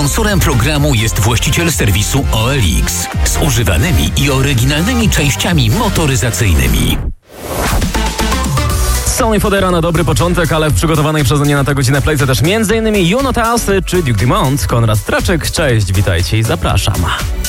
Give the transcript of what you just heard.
Sponsorem programu jest właściciel serwisu OLX z używanymi i oryginalnymi częściami motoryzacyjnymi. Sony Fodera na dobry początek, ale w przygotowanej przeze mnie na tę godzinę playce też m.in. Juno Tausy czy Duke Dumont. Konrad Straczek, cześć, witajcie i zapraszam.